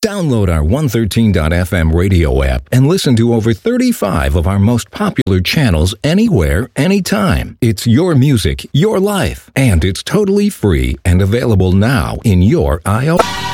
Download our 113.fm radio app and listen to over 35 of our most popular channels anywhere, anytime. It's your music, your life, and it's totally free and available now in your iOS.